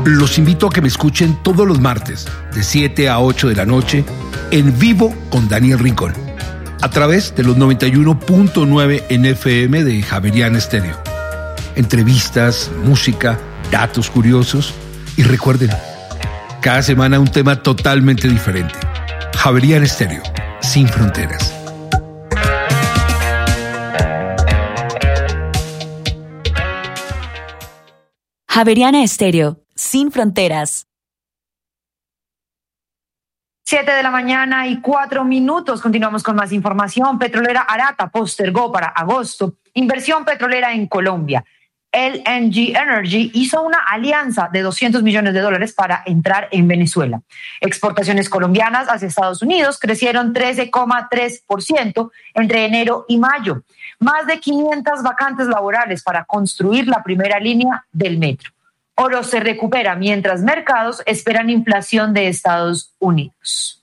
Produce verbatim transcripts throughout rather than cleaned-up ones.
Los invito a que me escuchen todos los martes, de siete a ocho de la noche, en vivo con Daniel Rincón, a través de los noventa y uno punto nueve en F M de Javeriana Estéreo. Entrevistas, música, datos curiosos y recuerden, cada semana un tema totalmente diferente. Javeriana Estéreo, sin fronteras. Javeriana Estéreo, sin fronteras. Siete de la mañana y cuatro minutos. Continuamos con más información. Petrolera Arata postergó para agosto inversión petrolera en Colombia. L N G Energy hizo una alianza de doscientos millones de dólares para entrar en Venezuela. Exportaciones colombianas hacia Estados Unidos crecieron trece coma tres por ciento entre enero y mayo. Más de quinientas vacantes laborales para construir la primera línea del metro. Oro se recupera mientras mercados esperan inflación de Estados Unidos.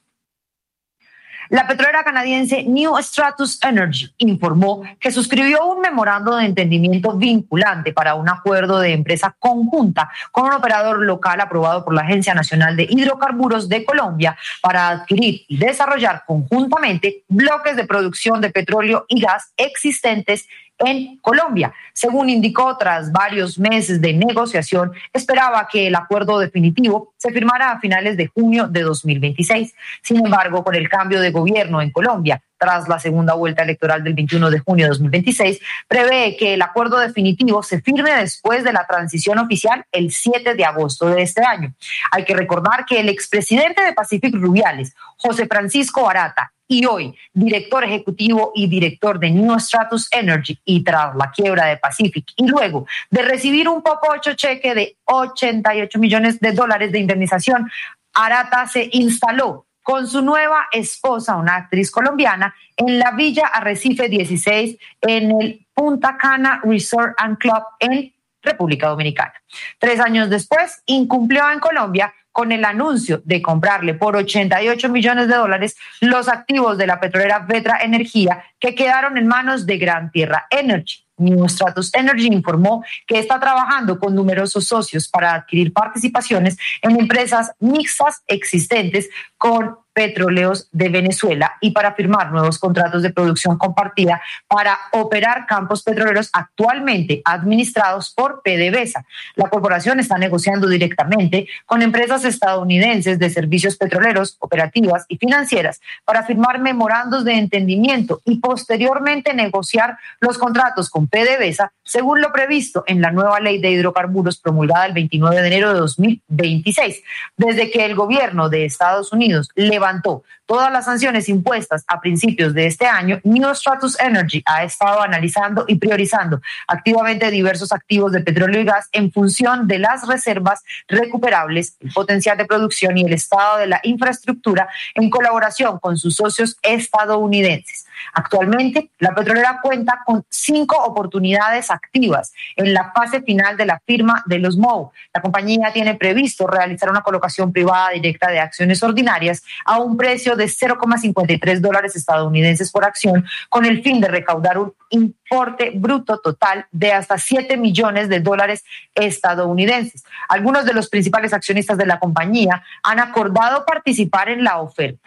La petrolera canadiense New Stratus Energy informó que suscribió un memorando de entendimiento vinculante para un acuerdo de empresa conjunta con un operador local aprobado por la Agencia Nacional de Hidrocarburos de Colombia para adquirir y desarrollar conjuntamente bloques de producción de petróleo y gas existentes en Colombia. Según indicó, tras varios meses de negociación, esperaba que el acuerdo definitivo se firmara a finales de junio de dos mil veintiséis. Sin embargo, con el cambio de gobierno en Colombia, tras la segunda vuelta electoral del veintiuno de junio de dos mil veintiséis, prevé que el acuerdo definitivo se firme después de la transición oficial el siete de agosto de este año. Hay que recordar que el expresidente de Pacific Rubiales, José Francisco Arata, y hoy director ejecutivo y director de New Stratus Energy, y tras la quiebra de Pacific y luego de recibir un popocho cheque de ochenta y ocho millones de dólares de indemnización, Arata se instaló con su nueva esposa, una actriz colombiana, en la Villa Arrecife dieciséis en el Punta Cana Resort and Club en República Dominicana. Tres años después, incumplió en Colombia con el anuncio de comprarle por ochenta y ocho millones de dólares los activos de la petrolera Vetra Energía que quedaron en manos de Gran Tierra Energy. New Stratus Energy informó que está trabajando con numerosos socios para adquirir participaciones en empresas mixtas existentes con petróleos de Venezuela y para firmar nuevos contratos de producción compartida para operar campos petroleros actualmente administrados por PDVSA. La corporación está negociando directamente con empresas estadounidenses de servicios petroleros, operativas y financieras para firmar memorandos de entendimiento y posteriormente negociar los contratos con PDVSA según lo previsto en la nueva ley de hidrocarburos promulgada el veintinueve de enero de dos mil veintiséis. Desde que el gobierno de Estados Unidos levantó todas las sanciones impuestas a principios de este año, New Stratus Energy ha estado analizando y priorizando activamente diversos activos de petróleo y gas en función de las reservas recuperables, el potencial de producción y el estado de la infraestructura en colaboración con sus socios estadounidenses. Actualmente, la petrolera cuenta con cinco oportunidades activas en la fase final de la firma de los M O U. La compañía tiene previsto realizar una colocación privada directa de acciones ordinarias a un precio de cero coma cincuenta y tres dólares estadounidenses por acción, con el fin de recaudar un importe bruto total de hasta siete millones de dólares estadounidenses. Algunos de los principales accionistas de la compañía han acordado participar en la oferta.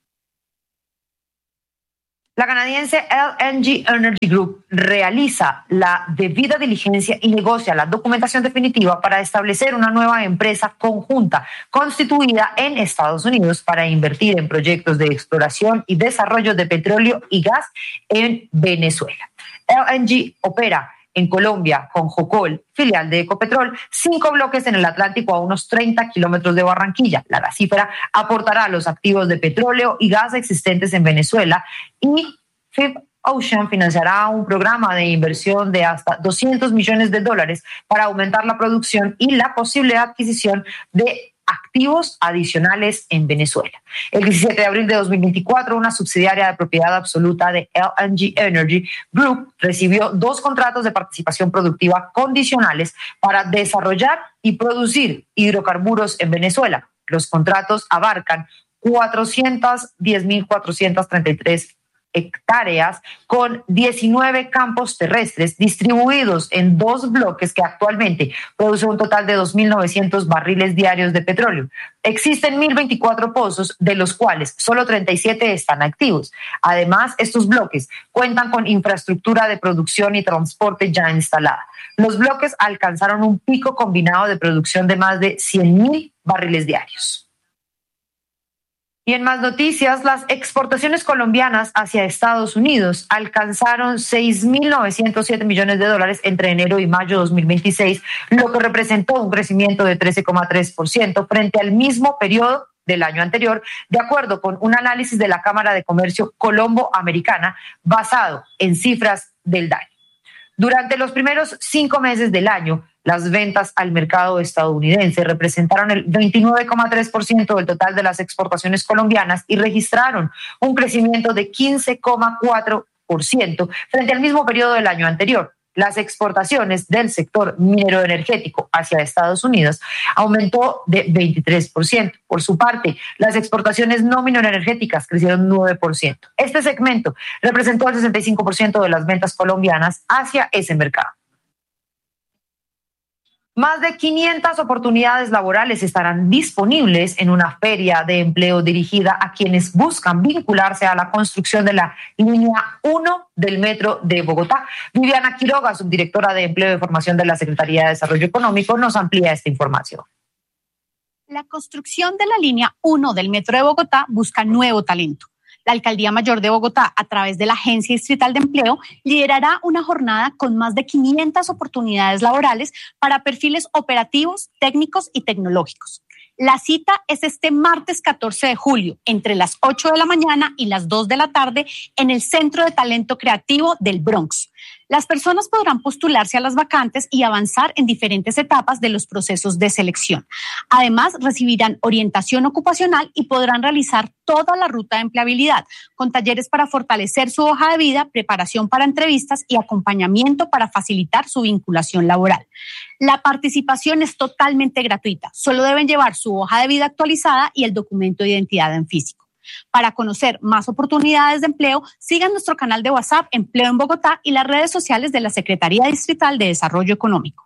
La canadiense L N G Energy Group realiza la debida diligencia y negocia la documentación definitiva para establecer una nueva empresa conjunta constituida en Estados Unidos para invertir en proyectos de exploración y desarrollo de petróleo y gas en Venezuela. L N G opera en Colombia con Jocol, filial de Ecopetrol, cinco bloques en el Atlántico a unos treinta kilómetros de Barranquilla. La gasífera aportará los activos de petróleo y gas existentes en Venezuela y Fifth Ocean financiará un programa de inversión de hasta doscientos millones de dólares para aumentar la producción y la posible adquisición de activos adicionales en Venezuela. El diecisiete de abril de dos mil veinticuatro, una subsidiaria de propiedad absoluta de L N G Energy Group recibió dos contratos de participación productiva condicionales para desarrollar y producir hidrocarburos en Venezuela. Los contratos abarcan cuatrocientos diez mil cuatrocientos treinta y tres hectáreas con diecinueve campos terrestres distribuidos en dos bloques que actualmente producen un total de dos mil novecientos barriles diarios de petróleo. Existen mil veinticuatro pozos, de los cuales solo treinta y siete están activos. Además, estos bloques cuentan con infraestructura de producción y transporte ya instalada. Los bloques alcanzaron un pico combinado de producción de más de cien mil barriles diarios. Y en más noticias, las exportaciones colombianas hacia Estados Unidos alcanzaron seis mil novecientos siete millones de dólares entre enero y mayo de dos mil veintiséis, lo que representó un crecimiento de trece coma tres por ciento frente al mismo periodo del año anterior, de acuerdo con un análisis de la Cámara de Comercio Colombo-Americana basado en cifras del D A N I. Durante los primeros cinco meses del año, las ventas al mercado estadounidense representaron el veintinueve coma tres por ciento del total de las exportaciones colombianas y registraron un crecimiento de quince coma cuatro por ciento frente al mismo periodo del año anterior. Las exportaciones del sector minero energético hacia Estados Unidos aumentó de veintitrés por ciento. Por su parte, las exportaciones no mineroenergéticas crecieron nueve por ciento. Este segmento representó el sesenta y cinco por ciento de las ventas colombianas hacia ese mercado. Más de quinientas oportunidades laborales estarán disponibles en una feria de empleo dirigida a quienes buscan vincularse a la construcción de la línea uno del metro de Bogotá. Viviana Quiroga, subdirectora de Empleo y Formación de la Secretaría de Desarrollo Económico, nos amplía esta información. La construcción de la línea uno del metro de Bogotá busca nuevo talento. La Alcaldía Mayor de Bogotá, a través de la Agencia Distrital de Empleo, liderará una jornada con más de quinientas oportunidades laborales para perfiles operativos, técnicos y tecnológicos. La cita es este martes catorce de julio, entre las ocho de la mañana y las dos de la tarde, en el Centro de Talento Creativo del Bronx. Las personas podrán postularse a las vacantes y avanzar en diferentes etapas de los procesos de selección. Además, recibirán orientación ocupacional y podrán realizar toda la ruta de empleabilidad, con talleres para fortalecer su hoja de vida, preparación para entrevistas y acompañamiento para facilitar su vinculación laboral. La participación es totalmente gratuita. Solo deben llevar su hoja de vida actualizada y el documento de identidad en físico. Para conocer más oportunidades de empleo, sigan nuestro canal de WhatsApp Empleo en Bogotá y las redes sociales de la Secretaría Distrital de Desarrollo Económico.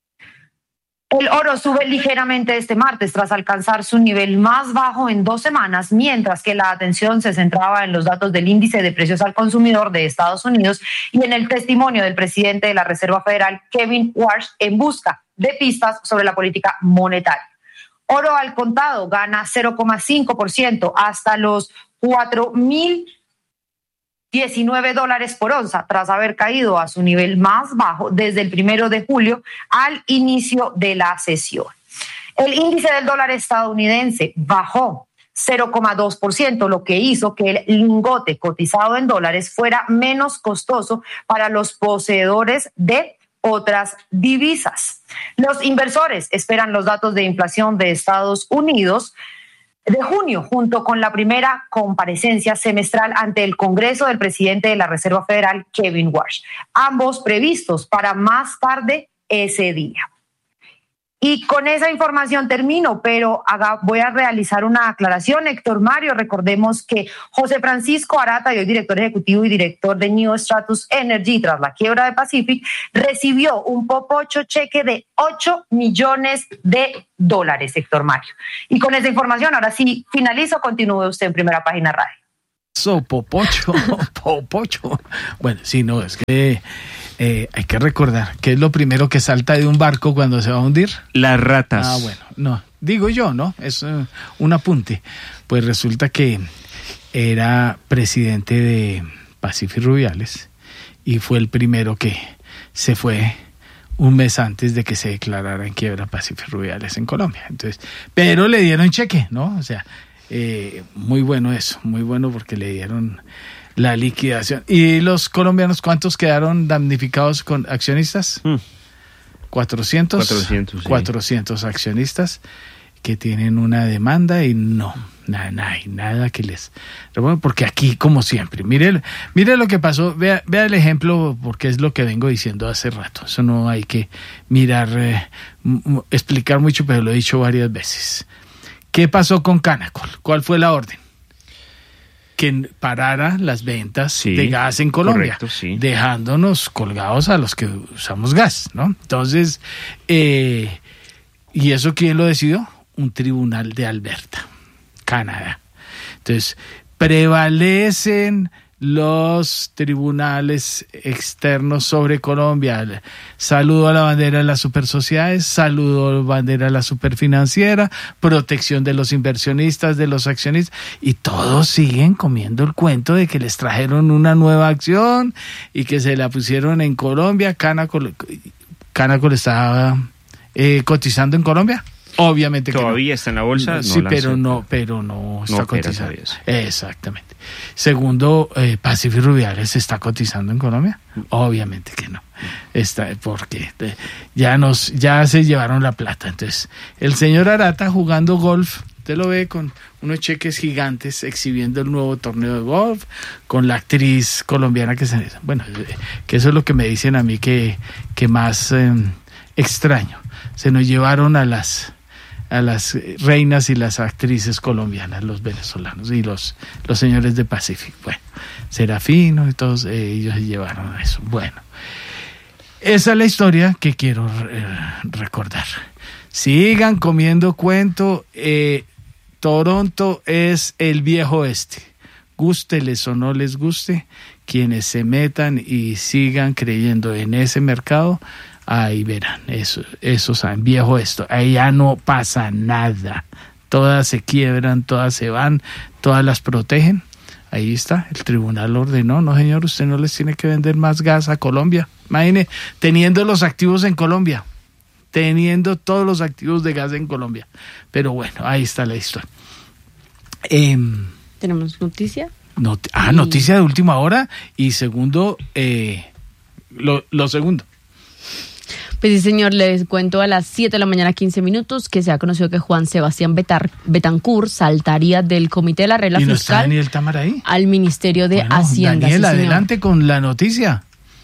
El oro sube ligeramente este martes tras alcanzar su nivel más bajo en dos semanas, mientras que la atención se centraba en los datos del índice de precios al consumidor de Estados Unidos y en el testimonio del presidente de la Reserva Federal, Kevin Warsh, en busca de pistas sobre la política monetaria. Oro al contado gana cero coma cinco por ciento hasta los cuatro mil diecinueve dólares por onza, tras haber caído a su nivel más bajo desde el primero de julio al inicio de la sesión. El índice del dólar estadounidense bajó cero coma dos por ciento, lo que hizo que el lingote cotizado en dólares fuera menos costoso para los poseedores de otras divisas. Los inversores esperan los datos de inflación de Estados Unidos de junio, junto con la primera comparecencia semestral ante el Congreso del presidente de la Reserva Federal, Kevin Warsh, ambos previstos para más tarde ese día. Y con esa información termino, pero haga, voy a realizar una aclaración. Héctor Mario, recordemos que José Francisco Arata, hoy director ejecutivo y director de New Stratus Energy, tras la quiebra de Pacific, recibió un popocho cheque de ocho millones de dólares, Héctor Mario. Y con esa información, ahora sí, finalizo, continúe usted en Primera Página Radio. So, popocho, popocho. Bueno, sí, no, es que... Eh, hay que recordar, ¿qué es lo primero que salta de un barco cuando se va a hundir? Las ratas. Ah, bueno, no, digo yo, ¿no? Es uh, un apunte. Pues resulta que era presidente de Pacific Rubiales y fue el primero que se fue un mes antes de que se declarara en quiebra Pacific Rubiales en Colombia. Entonces, pero le dieron cheque, ¿no? O sea, eh, muy bueno eso, muy bueno porque le dieron la liquidación. ¿Y los colombianos cuántos quedaron damnificados con accionistas? Hmm. cuatrocientos. cuatrocientos, sí. cuatrocientos accionistas que tienen una demanda y no, nada, nada, nada que les... Porque aquí, como siempre, mire, mire lo que pasó, vea, vea el ejemplo, porque es lo que vengo diciendo hace rato. Eso no hay que mirar, eh, m- explicar mucho, pero lo he dicho varias veces. ¿Qué pasó con Canacol? ¿Cuál fue la orden? que parara las ventas sí, de gas en Colombia, correcto, sí. dejándonos colgados a los que usamos gas, ¿no? Entonces, eh, ¿y eso quién lo decidió? Un tribunal de Alberta, Canadá. Entonces, prevalecen los tribunales externos sobre Colombia. Saludo a la bandera de las supersociedades, saludo a la bandera de la superfinanciera, protección de los inversionistas, de los accionistas, y todos siguen comiendo el cuento de que les trajeron una nueva acción y que se la pusieron en Colombia. Canacol, Canacol estaba eh, cotizando en Colombia. Obviamente que todavía no. está en la bolsa, no sí, la pero sé. no, pero no está no cotizando. Exactamente. Segundo, eh, Pacífico Rubiales está cotizando en Colombia. Obviamente que no. Está porque eh, ya nos, ya se llevaron la plata. Entonces, el señor Arata jugando golf, usted lo ve con unos cheques gigantes exhibiendo el nuevo torneo de golf, con la actriz colombiana que se, bueno, que eso es lo que me dicen a mí que, que más eh, extraño. Se nos llevaron a las a las reinas y las actrices colombianas, los venezolanos y los, los señores de Pacífico. Bueno, Serafino y todos eh, ellos se llevaron a eso. Bueno, esa es la historia que quiero eh, recordar. Sigan comiendo cuento. Eh, Toronto es el viejo oeste. Gústeles o no les guste, quienes se metan y sigan creyendo en ese mercado, ahí verán, eso, eso saben, viejo esto, ahí ya no pasa nada, todas se quiebran, todas se van, todas las protegen, ahí está, el tribunal ordenó, no señor, usted no les tiene que vender más gas a Colombia, imagine, teniendo los activos en Colombia, teniendo todos los activos de gas en Colombia, pero bueno, ahí está la historia. Eh, ¿Tenemos noticia? Not- ah, noticia de última hora, y segundo, eh, lo, lo segundo. Pues sí, señor, les cuento a las siete de la mañana, quince minutos, que se ha conocido que Juan Sebastián Betar, Betancourt saltaría del Comité de la Regla ¿Y no Fiscal está Daniel Tamara ahí? al Ministerio de Bueno, Hacienda. Daniel, sí, señor. adelante con la noticia.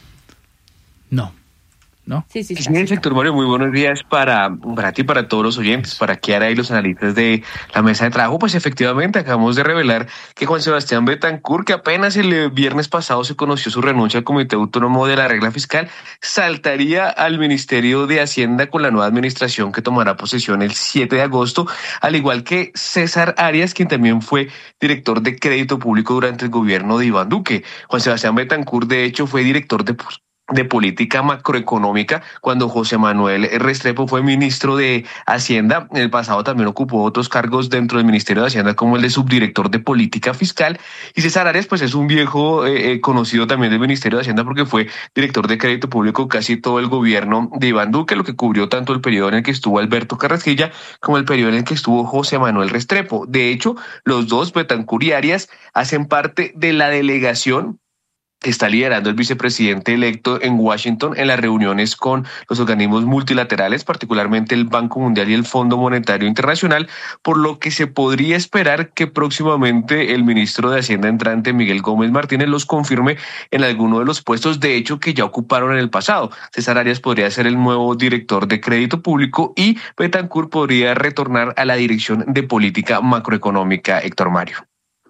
No, ¿no? Sí, sí, Sí, el sector Mario, muy buenos días para, para ti, para todos los oyentes, para Kiara y los analistas de la mesa de trabajo. Pues efectivamente acabamos de revelar que Juan Sebastián Betancourt, que apenas el viernes pasado se conoció su renuncia al Comité Autónomo de la Regla Fiscal, saltaría al Ministerio de Hacienda con la nueva administración que tomará posesión el siete de agosto, al igual que César Arias, quien también fue director de Crédito Público durante el gobierno de Iván Duque. Juan Sebastián Betancourt, de hecho, fue director de de política macroeconómica cuando José Manuel Restrepo fue ministro de Hacienda. En el pasado también ocupó otros cargos dentro del Ministerio de Hacienda, como el de subdirector de política fiscal. Y César Arias, pues es un viejo eh, conocido también del Ministerio de Hacienda, porque fue director de Crédito Público casi todo el gobierno de Iván Duque, lo que cubrió tanto el periodo en el que estuvo Alberto Carrasquilla como el periodo en el que estuvo José Manuel Restrepo. De hecho, los dos, Betancourt y Arias, hacen parte de la delegación que está liderando el vicepresidente electo en Washington en las reuniones con los organismos multilaterales, particularmente el Banco Mundial y el Fondo Monetario Internacional, por lo que se podría esperar que próximamente el ministro de Hacienda entrante, Miguel Gómez Martínez, los confirme en alguno de los puestos, de hecho, que ya ocuparon en el pasado. César Arias podría ser el nuevo director de Crédito Público y Betancourt podría retornar a la dirección de política macroeconómica, Héctor Mario.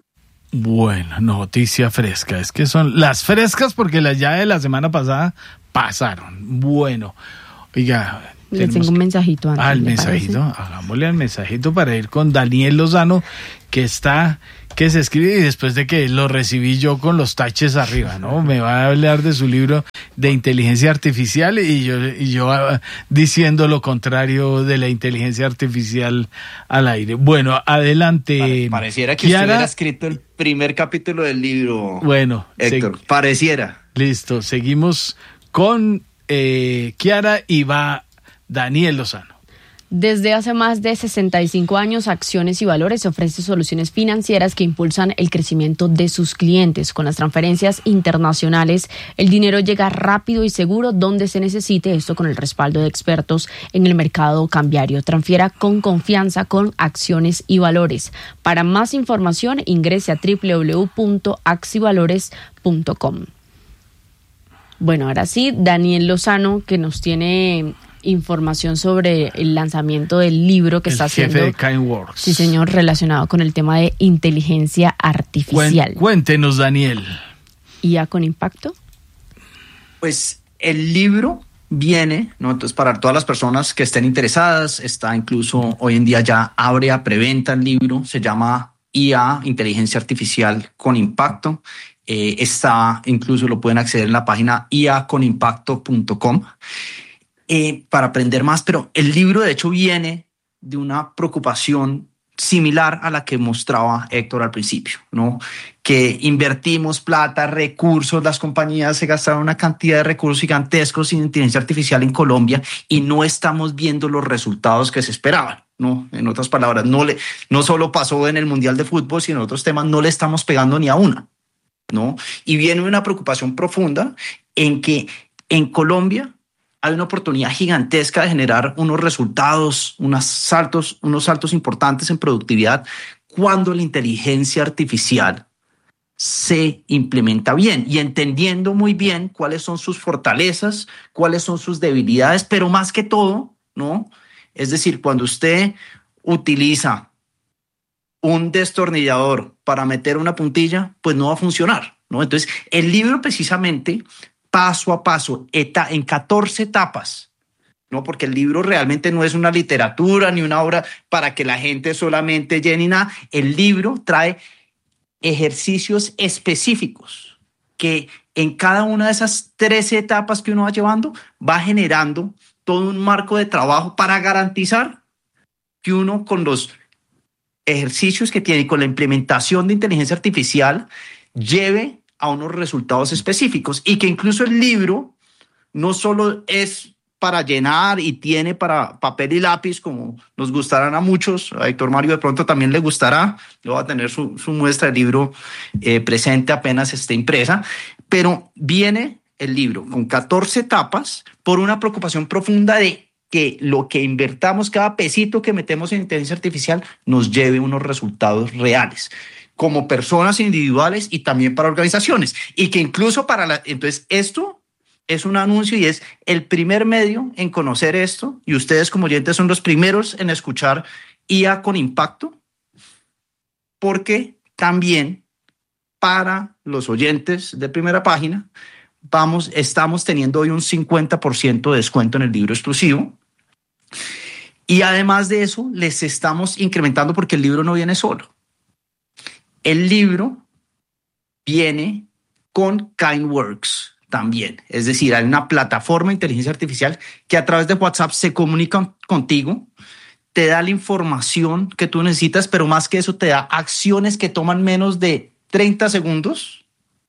Bueno, noticia fresca. Es que son las frescas porque las ya de la semana pasada pasaron. Bueno, oiga. Les tengo un mensajito antes. Ah, el mensajito. Parece? Hagámosle al mensajito para ir con Daniel Lozano, que está, que se escribe y después de que lo recibí yo con los taches arriba, ¿no? Me va a hablar de su libro de inteligencia artificial y yo, y yo uh, diciendo lo contrario de la inteligencia artificial al aire. Bueno, adelante. Pare, pareciera que Kiara, usted hubiera escrito el primer capítulo del libro. Bueno, Héctor, se, pareciera. Listo, seguimos con eh, Kiara y va Daniel Lozano. Desde hace más de sesenta y cinco años, Acciones y Valores ofrece soluciones financieras que impulsan el crecimiento de sus clientes. Con las transferencias internacionales, el dinero llega rápido y seguro donde se necesite, esto con el respaldo de expertos en el mercado cambiario. Transfiera con confianza con Acciones y Valores. Para más información, ingrese a doble u doble u doble u punto axivalores punto com. Bueno, ahora sí, Daniel Lozano, que nos tiene información sobre el lanzamiento del libro que el está haciendo. jefe de KineWorks. Sí, señor, relacionado con el tema de inteligencia artificial. Cuéntenos, Daniel. ¿I A con impacto? Pues el libro viene, ¿no? Entonces, para todas las personas que estén interesadas, está incluso hoy en día ya abre a preventa el libro, se llama I A, Inteligencia Artificial con Impacto. Eh, está, incluso lo pueden acceder en la página i a con impacto punto com eh, para aprender más, pero el libro de hecho viene de una preocupación similar a la que mostraba Héctor al principio, ¿no? Que invertimos plata, recursos, las compañías se gastaron una cantidad de recursos gigantescos en inteligencia artificial en Colombia y no estamos viendo los resultados que se esperaban, ¿no? En otras palabras, no, le, no solo pasó en el Mundial de Fútbol, sino en otros temas, no le estamos pegando ni a una, ¿no? Y viene una preocupación profunda en que en Colombia hay una oportunidad gigantesca de generar unos resultados, unos saltos, unos saltos importantes en productividad cuando la inteligencia artificial se implementa bien y entendiendo muy bien cuáles son sus fortalezas, cuáles son sus debilidades, pero más que todo, ¿no? Es decir, cuando usted utiliza un destornillador para meter una puntilla, pues no va a funcionar, ¿no? Entonces, el libro precisamente paso a paso, eta, en catorce etapas, ¿no? Porque el libro realmente no es una literatura ni una obra para que la gente solamente llene nada. El libro trae ejercicios específicos que en cada una de esas trece etapas que uno va llevando va generando todo un marco de trabajo para garantizar que uno con los ejercicios que tiene, con la implementación de inteligencia artificial, lleve a unos resultados específicos y que incluso el libro no solo es para llenar y tiene para papel y lápiz como nos gustarán a muchos, a Héctor Mario de pronto también le gustará, lo va a tener su, su muestra de libro eh, presente apenas esté impresa, pero viene el libro con catorce etapas por una preocupación profunda de que lo que invertamos, cada pesito que metemos en inteligencia artificial nos lleve unos resultados reales como personas individuales y también para organizaciones. Y que incluso para la... Entonces, esto es un anuncio y es el primer medio en conocer esto. Y ustedes como oyentes son los primeros en escuchar I A con impacto. Porque también para los oyentes de Primera Página, vamos, estamos teniendo hoy un cincuenta por ciento de descuento en el libro exclusivo. Y además de eso, les estamos incrementando porque el libro no viene solo. El libro viene con KineWorks también. Es decir, hay una plataforma de inteligencia artificial que a través de WhatsApp se comunica contigo, te da la información que tú necesitas, pero más que eso te da acciones que toman menos de treinta segundos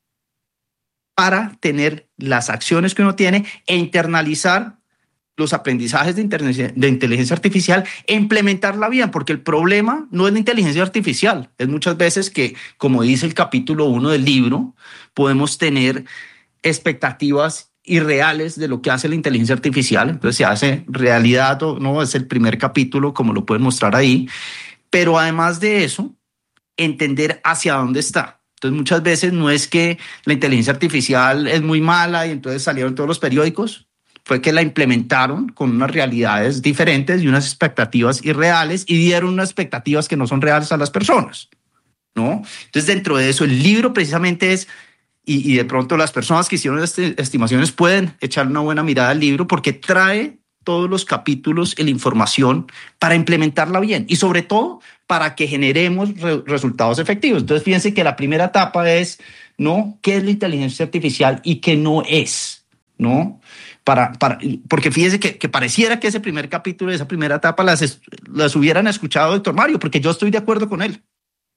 para tener las acciones que uno tiene e internalizar los aprendizajes de, de inteligencia artificial e implementarla bien, porque el problema no es la inteligencia artificial, es muchas veces que, como dice el capítulo uno del libro, podemos tener expectativas irreales de lo que hace la inteligencia artificial, entonces se hace realidad, no es el primer capítulo, como lo pueden mostrar ahí, pero además de eso, entender hacia dónde está. Entonces muchas veces no es que la inteligencia artificial es muy mala y entonces salieron todos los periódicos, fue que la implementaron con unas realidades diferentes y unas expectativas irreales y dieron unas expectativas que no son reales a las personas, ¿no? Entonces, dentro de eso, el libro precisamente es, y, y de pronto las personas que hicieron estas estimaciones pueden echar una buena mirada al libro porque trae todos los capítulos y la información para implementarla bien y sobre todo para que generemos re- resultados efectivos. Entonces, fíjense que la primera etapa es, ¿no? ¿Qué es la inteligencia artificial y qué no es? ¿No? Para, para, porque fíjese que, que pareciera que ese primer capítulo, esa primera etapa, las, las hubieran escuchado Héctor Mario, porque yo estoy de acuerdo con él.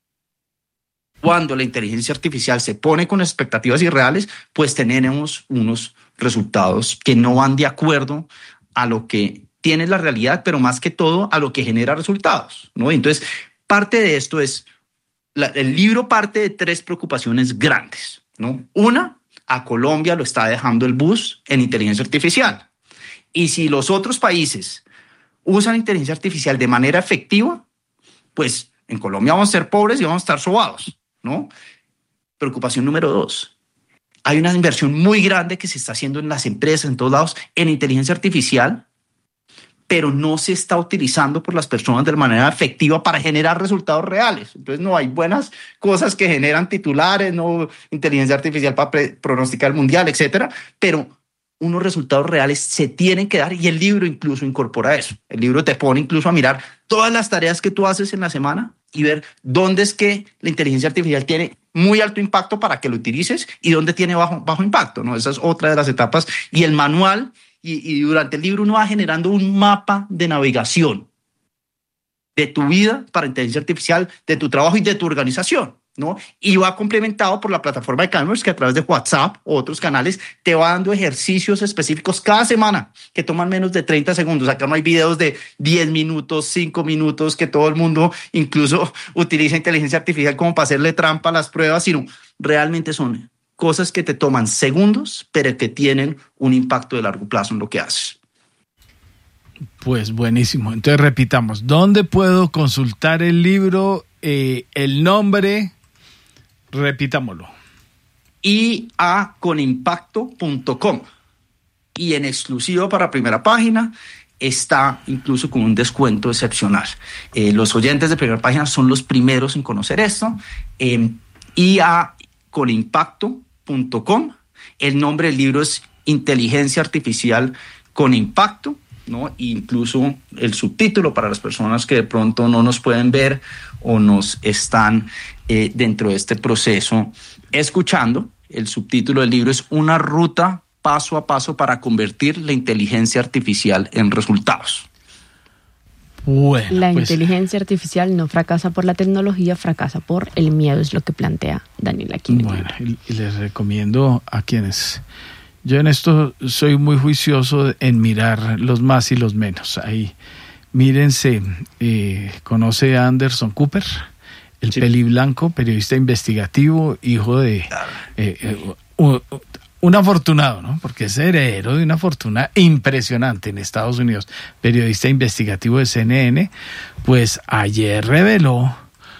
Cuando la inteligencia artificial se pone con expectativas irreales, pues tenemos unos resultados que no van de acuerdo a lo que tiene la realidad, pero más que todo a lo que genera resultados, ¿no? Entonces, parte de esto es, la, el libro parte de tres preocupaciones grandes, ¿no? Una, a Colombia lo está dejando el bus en inteligencia artificial. Y si los otros países usan inteligencia artificial de manera efectiva, pues en Colombia vamos a ser pobres y vamos a estar sobados, ¿no? Preocupación número dos. Hay una inversión muy grande que se está haciendo en las empresas, en todos lados, en inteligencia artificial, pero no se está utilizando por las personas de manera efectiva para generar resultados reales. Entonces no hay buenas cosas que generan titulares, no inteligencia artificial para pre- pronosticar el mundial, etcétera, pero unos resultados reales se tienen que dar y el libro incluso incorpora eso. El libro te pone incluso a mirar todas las tareas que tú haces en la semana y ver dónde es que la inteligencia artificial tiene muy alto impacto para que lo utilices y dónde tiene bajo, bajo impacto, ¿no? Esa es otra de las etapas. Y el manual, y, y durante el libro uno va generando un mapa de navegación de tu vida para inteligencia artificial, de tu trabajo y de tu organización, ¿no? Y va complementado por la plataforma de Canvas, que a través de WhatsApp o otros canales te va dando ejercicios específicos cada semana que toman menos de treinta segundos. Acá no hay videos de diez minutos, cinco minutos, que todo el mundo incluso utiliza inteligencia artificial como para hacerle trampa a las pruebas, sino realmente son cosas que te toman segundos, pero que tienen un impacto de largo plazo en lo que haces. Pues buenísimo. Entonces repitamos, ¿dónde puedo consultar el libro? Eh, el nombre, repitámoslo. i a con impacto punto com. Y en exclusivo para primera página está incluso con un descuento excepcional. Eh, los oyentes de primera página son los primeros en conocer esto. Eh, i a con impacto punto com. El nombre del libro es Inteligencia Artificial con Impacto, ¿no? Incluso el subtítulo para las personas que de pronto no nos pueden ver o nos están eh, dentro de este proceso escuchando. El subtítulo del libro es Una ruta paso a paso para convertir la inteligencia artificial en resultados. Bueno, la pues, inteligencia artificial no fracasa por la tecnología, fracasa por el miedo, es lo que plantea Daniel aquí. Bueno, y, y les recomiendo a quienes... Yo en esto soy muy juicioso en mirar los más y los menos. Ahí, mírense, eh, conoce a Anderson Cooper, el sí. peli blanco, periodista investigativo, hijo de eh, eh, un, un afortunado, ¿no? Porque es heredero de una fortuna impresionante en Estados Unidos, periodista investigativo de C N N, pues ayer reveló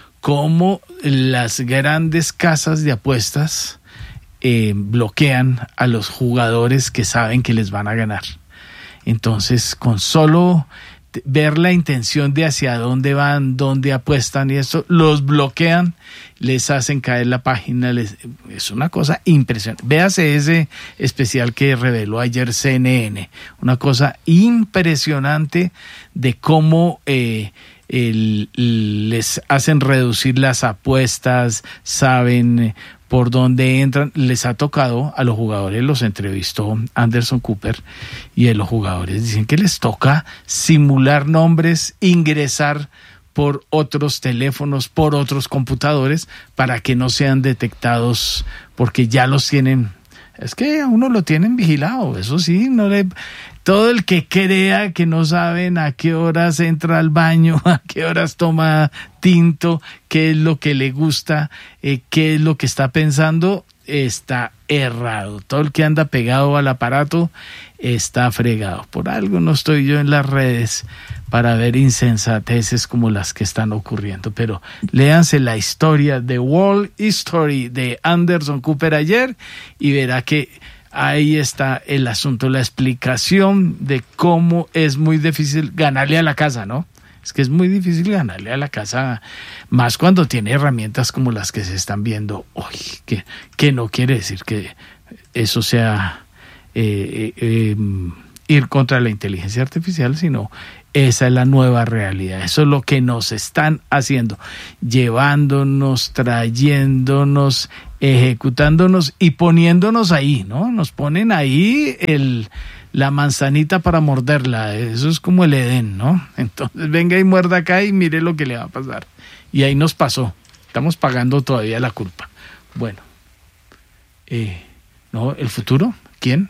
cómo las grandes casas de apuestas Eh, bloquean a los jugadores que saben que les van a ganar. Entonces, con solo ver la intención de hacia dónde van, dónde apuestan y eso, los bloquean, les hacen caer la página. Les, es una cosa impresionante. Véase ese especial que reveló ayer C N N. Una cosa impresionante de cómo eh, el, les hacen reducir las apuestas, saben por dónde entran. Les ha tocado a los jugadores, los entrevistó Anderson Cooper, y a los jugadores dicen que les toca simular nombres, ingresar por otros teléfonos, por otros computadores, para que no sean detectados, porque ya los tienen. Es que a uno lo tienen vigilado, eso sí, no le... Todo el que crea que no saben a qué horas entra al baño, a qué horas toma tinto, qué es lo que le gusta, eh, qué es lo que está pensando, está errado. Todo el que anda pegado al aparato está fregado. Por algo no estoy yo en las redes para ver insensateces como las que están ocurriendo. Pero léanse la historia de World History de Anderson Cooper ayer y verá que ahí está el asunto, la explicación de cómo es muy difícil ganarle a la casa, ¿no? Es que es muy difícil ganarle a la casa, más cuando tiene herramientas como las que se están viendo hoy, que, que no quiere decir que eso sea eh, eh, ir contra la inteligencia artificial, sino esa es la nueva realidad. Eso es lo que nos están haciendo, llevándonos, trayéndonos, ejecutándonos y poniéndonos ahí, ¿no? Nos ponen ahí el, la manzanita para morderla. Eso es como el Edén, ¿no? Entonces venga y muerda acá y mire lo que le va a pasar. Y ahí nos pasó. Estamos pagando todavía la culpa. Bueno, eh, ¿no? ¿El futuro? ¿Quién?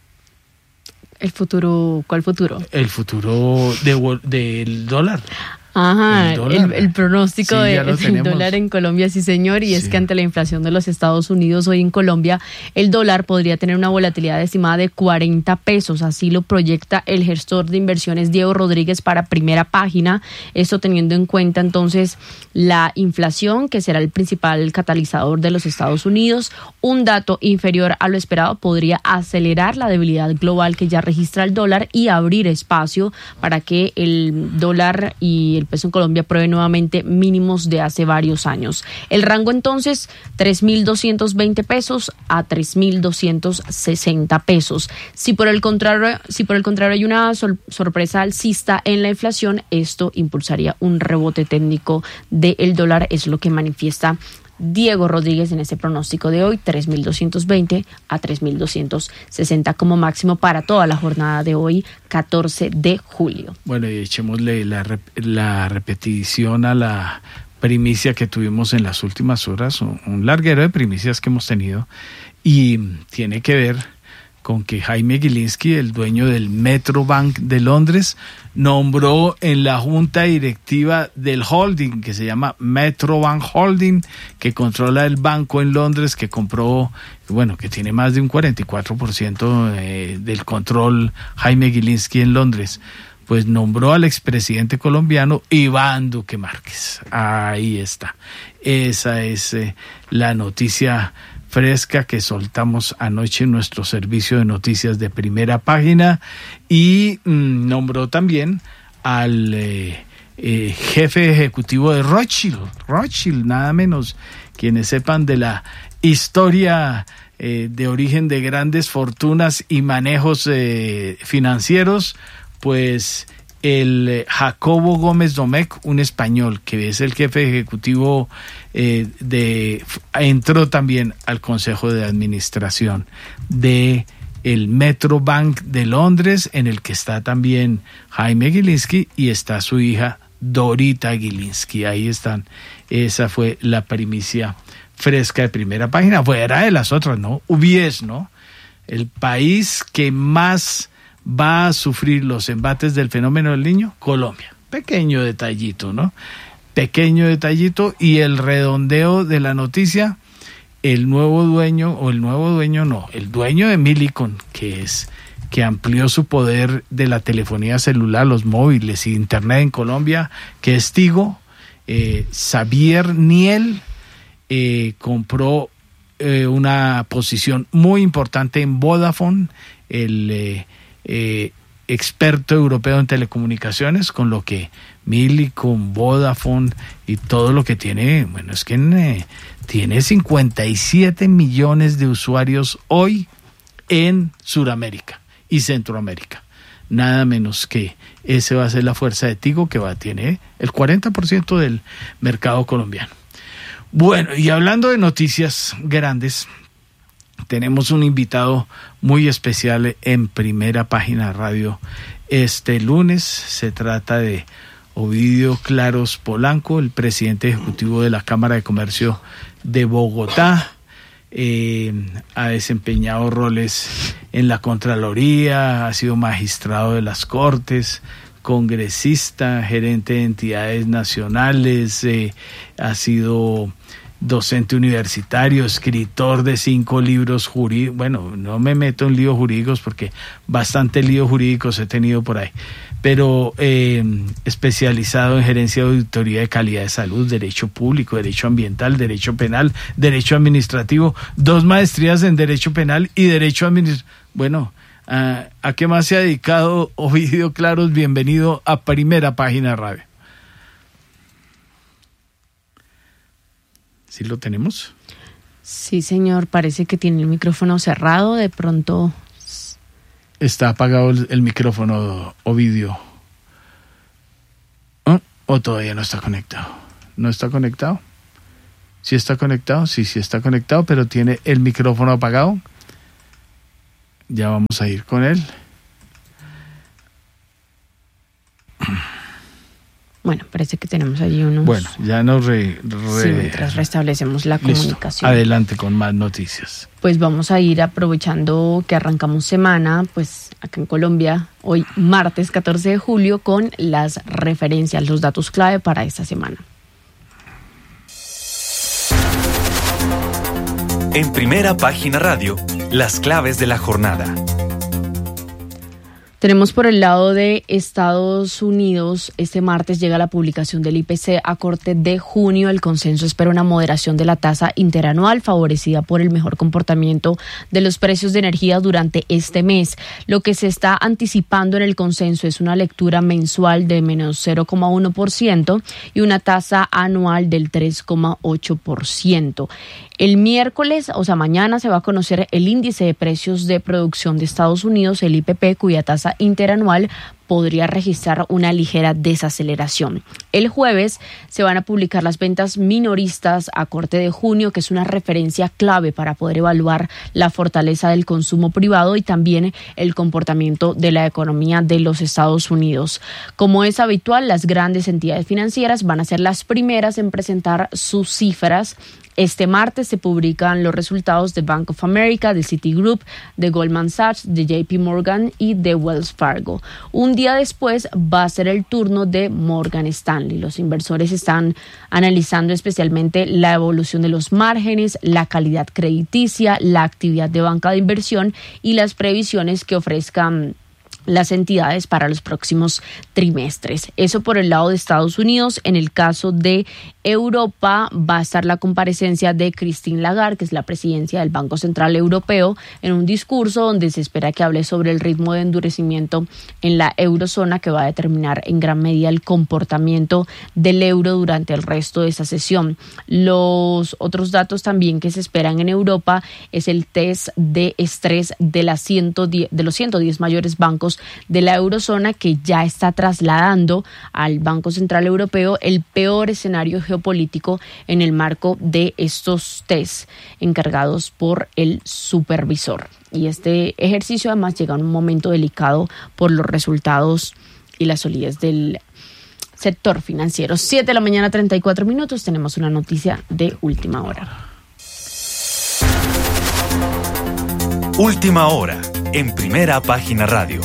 ¿El futuro? ¿Cuál futuro? El futuro de, del dólar. Ajá, el, el, el pronóstico sí, de, del dólar en Colombia, sí señor, y sí. Es que ante la inflación de los Estados Unidos hoy en Colombia, el dólar podría tener una volatilidad estimada de cuarenta pesos, así lo proyecta el gestor de inversiones Diego Rodríguez para Primera Página, esto teniendo en cuenta entonces la inflación, que será el principal catalizador de los Estados Unidos. Un dato inferior a lo esperado podría acelerar la debilidad global que ya registra el dólar y abrir espacio para que el dólar y el El peso en Colombia pruebe nuevamente mínimos de hace varios años. El rango entonces, tres mil doscientos veinte pesos a tres mil doscientos sesenta pesos. Si por el contrario, si por el contrario hay una sor- sorpresa alcista en la inflación, esto impulsaría un rebote técnico del dólar, es lo que manifiesta Diego Rodríguez en ese pronóstico de hoy, tres mil doscientos veinte a tres mil doscientos sesenta como máximo para toda la jornada de hoy, catorce de julio. Bueno, y echémosle la, la repetición a la primicia que tuvimos en las últimas horas, un, un larguero de primicias que hemos tenido, y tiene que ver con que Jaime Gilinski, el dueño del Metro Bank de Londres, nombró en la junta directiva del holding, que se llama Metro Bank Holding, que controla el banco en Londres, que compró, bueno, que tiene más de un cuarenta y cuatro por ciento eh, del control Jaime Gilinski en Londres, pues nombró al expresidente colombiano Iván Duque Márquez. Ahí está. Esa es eh, la noticia fresca que soltamos anoche en nuestro servicio de noticias de Primera Página, y mmm, nombró también al eh, eh, jefe ejecutivo de Rothschild, Rothschild, nada menos. Quienes sepan de la historia eh, de origen de grandes fortunas y manejos eh, financieros, pues el eh, Jacobo Gómez Domecq, un español que es el jefe ejecutivo eh, de, entró también al Consejo de Administración de el Metro Bank de Londres, en el que está también Jaime Gilinski y está su hija Dorita Gilinski. Ahí están. Esa fue la primicia fresca de Primera Página, fuera de las otras, ¿no? Ubies, ¿no? El país que más va a sufrir los embates del fenómeno del Niño, Colombia. Pequeño detallito, ¿no? Pequeño detallito, y el redondeo de la noticia, el nuevo dueño, o el nuevo dueño no, el dueño de Millicom, que es, que amplió su poder de la telefonía celular, los móviles y internet en Colombia, que es Tigo, eh, Xavier Niel, eh, compró eh, una posición muy importante en Vodafone, el eh, Eh, experto europeo en telecomunicaciones, con lo que Millicom, Vodafone y todo lo que tiene, bueno, es que eh, tiene cincuenta y siete millones de usuarios hoy en Sudamérica y Centroamérica. Nada menos que ese va a ser la fuerza de Tigo, que va a tener el cuarenta por ciento del mercado colombiano. Bueno, y hablando de noticias grandes, tenemos un invitado muy especial en Primera Página Radio este lunes. Se trata de Ovidio Claros Polanco, el presidente ejecutivo de la Cámara de Comercio de Bogotá. Eh, ha desempeñado roles en la Contraloría, ha sido magistrado de las Cortes, congresista, gerente de entidades nacionales, eh, ha sido docente universitario, escritor de cinco libros jurídicos. Bueno, no me meto en líos jurídicos porque bastante líos jurídicos he tenido por ahí, pero eh, especializado en gerencia de auditoría de calidad de salud, derecho público, derecho ambiental, derecho penal, derecho administrativo, dos maestrías en derecho penal y derecho administrativo. Bueno, ¿a, ¿a qué más se ha dedicado Ovidio Claros? Bienvenido a Primera Página Radio. ¿Sí lo tenemos? Sí, señor, parece que tiene el micrófono cerrado, de pronto. Está apagado el, el micrófono, Ovidio. ¿Oh? ¿O todavía no está conectado? ¿No está conectado? ¿Sí está conectado? Sí, sí está conectado, pero tiene el micrófono apagado. Ya vamos a ir con él. Bueno, parece que tenemos allí unos... Bueno, ya nos re, re... Sí, mientras restablecemos la Listo. comunicación. Adelante con más noticias. Pues vamos a ir aprovechando que arrancamos semana, pues acá en Colombia, hoy martes catorce de julio, con las referencias, los datos clave para esta semana. En Primera Página Radio, las claves de la jornada. Tenemos por el lado de Estados Unidos, este martes llega la publicación del I P C a corte de junio. El consenso espera una moderación de la tasa interanual favorecida por el mejor comportamiento de los precios de energía durante este mes. Lo que se está anticipando en el consenso es una lectura mensual de menos cero coma uno por ciento y una tasa anual del tres coma ocho por ciento. El miércoles, o sea, mañana se va a conocer el índice de precios de producción de Estados Unidos, el I P P, cuya tasa interanual podría registrar una ligera desaceleración. El jueves se van a publicar las ventas minoristas a corte de junio, que es una referencia clave para poder evaluar la fortaleza del consumo privado y también el comportamiento de la economía de los Estados Unidos. Como es habitual, las grandes entidades financieras van a ser las primeras en presentar sus cifras. Este martes se publican los resultados de Bank of America, de Citigroup, de Goldman Sachs, de J P Morgan y de Wells Fargo. Un día después va a ser el turno de Morgan Stanley. Los inversores están analizando especialmente la evolución de los márgenes, la calidad crediticia, la actividad de banca de inversión y las previsiones que ofrezcan las entidades para los próximos trimestres. Eso por el lado de Estados Unidos. En el caso de Europa va a estar la comparecencia de Christine Lagarde, que es la presidencia del Banco Central Europeo, en un discurso donde se espera que hable sobre el ritmo de endurecimiento en la eurozona, que va a determinar en gran medida el comportamiento del euro durante el resto de esa sesión. Los otros datos también que se esperan en Europa es el test de estrés de, las ciento diez, de los ciento diez mayores bancos de la eurozona, que ya está trasladando al Banco Central Europeo el peor escenario geopolítico en el marco de estos test encargados por el supervisor. Y este ejercicio además llega en un momento delicado por los resultados y la solidez del sector financiero. siete de la mañana, treinta y cuatro minutos. Tenemos una noticia de última hora. Última hora, en Primera Página Radio.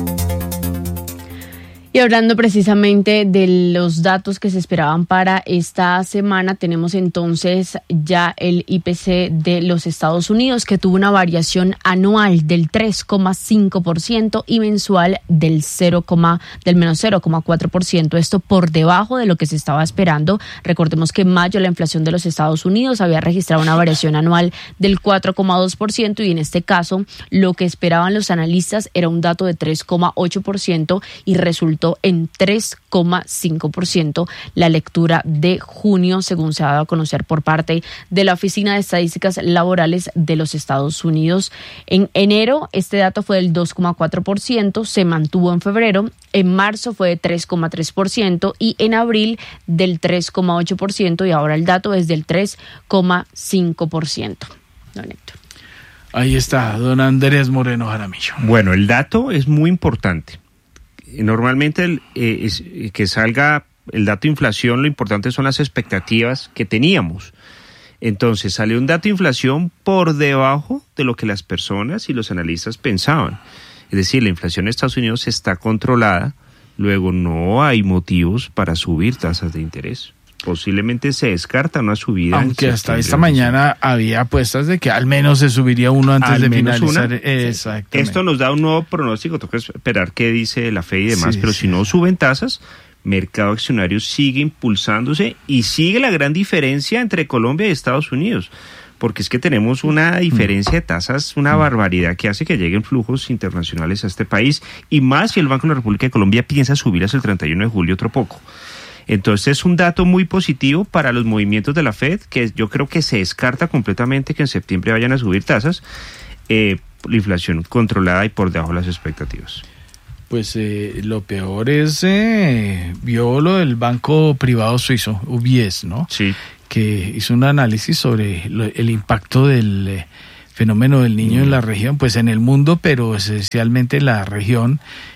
Y hablando precisamente de los datos que se esperaban para esta semana, tenemos entonces ya el I P C de los Estados Unidos, que tuvo una variación anual del tres coma cinco por ciento y mensual del cero, del menos cero coma cuatro por ciento. Esto por debajo de lo que se estaba esperando. Recordemos que en mayo la inflación de los Estados Unidos había registrado una variación anual del cuatro coma dos por ciento y en este caso lo que esperaban los analistas era un dato de tres coma ocho por ciento y resultó en tres coma cinco por ciento la lectura de junio, según se ha dado a conocer por parte de la Oficina de Estadísticas Laborales de los Estados Unidos. En enero este dato fue del dos coma cuatro por ciento, se mantuvo en febrero, en marzo fue de tres coma tres por ciento y en abril del tres coma ocho por ciento y ahora el dato es del tres coma cinco por ciento. Don Héctor. Ahí está, don Andrés Moreno Jaramillo. Bueno, el dato es muy importante. Normalmente el, eh, es, que salga el dato de inflación, lo importante son las expectativas que teníamos. Entonces salió un dato de inflación por debajo de lo que las personas y los analistas pensaban. Es decir, la inflación en Estados Unidos está controlada, luego no hay motivos para subir tasas de interés. Posiblemente se descarta una subida. Aunque hasta esta mañana había apuestas de que al menos se subiría uno antes al de menos finalizar. Una. Exactamente. Esto nos da un nuevo pronóstico, toca esperar qué dice la F E D y demás, Sí, pero sí. si no suben tasas, mercado accionario sigue impulsándose y sigue la gran diferencia entre Colombia y Estados Unidos. Porque es que tenemos una diferencia de tasas, una barbaridad que hace que lleguen flujos internacionales a este país, y más si el Banco de la República de Colombia piensa subir hasta el treinta y uno de julio otro poco. Entonces es un dato muy positivo para los movimientos de la F E D, que yo creo que se descarta completamente que en septiembre vayan a subir tasas, eh, la inflación controlada y por debajo de las expectativas. Pues eh, lo peor es, eh, vio lo del banco privado suizo, U B S, ¿no? Sí. Que hizo un análisis sobre lo, el impacto del eh, fenómeno del niño mm. en la región, pues en el mundo, pero esencialmente en la región,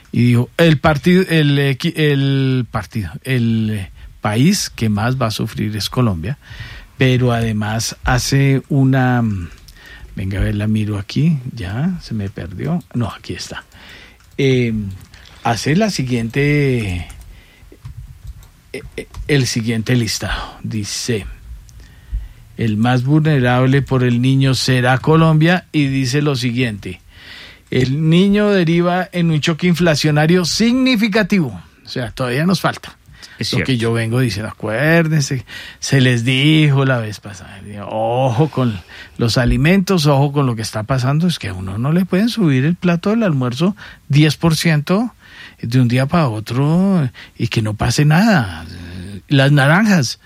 y dijo, el partido, el, el partido, el país que más va a sufrir es Colombia, pero además hace una, venga a ver, la miro aquí, ya se me perdió, no, aquí está, eh, hace la siguiente, el siguiente listado, dice, el más vulnerable por el niño será Colombia, y dice lo siguiente, el niño deriva en un choque inflacionario significativo, o sea, todavía nos falta. Es lo que yo vengo diciendo, acuérdense, se les dijo la vez pasada, ojo con los alimentos, ojo con lo que está pasando, es que a uno no le pueden subir el plato del almuerzo diez por ciento de un día para otro y que no pase nada. Las naranjas,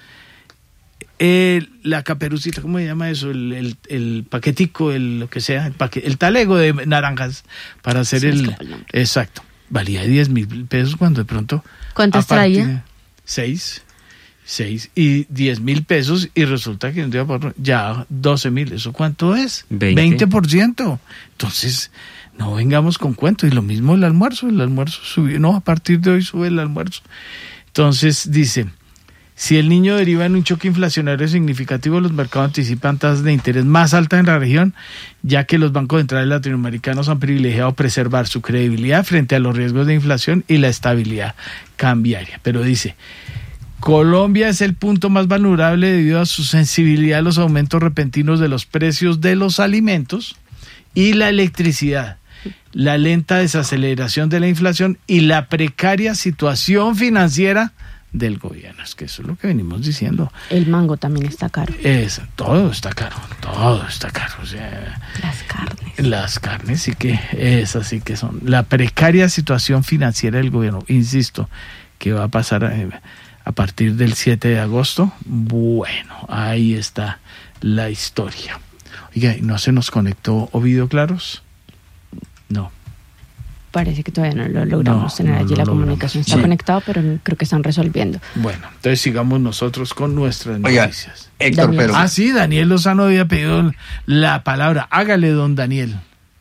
eh, la caperucita, ¿cómo se llama eso? El, el, el paquetico, el lo que sea, el, paque, el talego de naranjas para hacer sí, el... el exacto, valía diez mil pesos cuando de pronto... ¿Cuántas traía? Seis, seis y diez mil pesos, y resulta que un día por ya doce mil. ¿Eso cuánto es? veinte por ciento. Entonces, no vengamos con cuentos. Y lo mismo el almuerzo. El almuerzo subió. No, a partir de hoy sube el almuerzo. Entonces, dice, si el niño deriva en un choque inflacionario significativo, los mercados anticipan tasas de interés más altas en la región, ya que los bancos centrales latinoamericanos han privilegiado preservar su credibilidad frente a los riesgos de inflación y la estabilidad cambiaria. Pero dice, Colombia es el punto más vulnerable debido a su sensibilidad a los aumentos repentinos de los precios de los alimentos y la electricidad, la lenta desaceleración de la inflación y la precaria situación financiera del gobierno. Es que eso es lo que venimos diciendo. El mango también está caro. Es, todo está caro, todo está caro. O sea, las carnes. Las carnes sí que, esas sí que son. La precaria situación financiera del gobierno, insisto, que va a pasar a, a partir del siete de agosto. Bueno, ahí está la historia. Oiga, ¿no se nos conectó Ovidio Claros? No. Parece que todavía no lo logramos no, tener no, allí, no la comunicación está sí. conectada, pero creo que están resolviendo. Bueno, entonces sigamos nosotros con nuestras Oiga, noticias. Héctor, Daniel. pero... Ah, sí, Daniel Lozano había pedido la palabra. Hágale, don Daniel.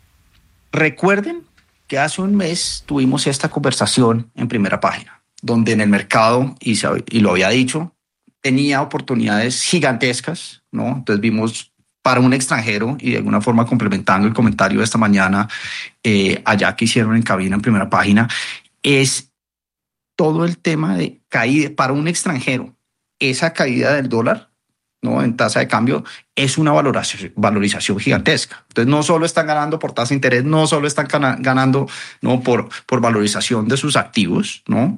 Recuerden que hace un mes tuvimos esta conversación en Primera Página, donde en el mercado, y, se, y lo había dicho, tenía oportunidades gigantescas, ¿no? Entonces vimos... para un extranjero, y de alguna forma complementando el comentario de esta mañana eh, allá que hicieron en cabina en Primera Página, es todo el tema de caída para un extranjero. Esa caída del dólar, ¿no?, en tasa de cambio es una valoración, valorización gigantesca. Entonces no solo están ganando por tasa de interés, no solo están ganando, ¿no?, por, por valorización de sus activos, ¿no?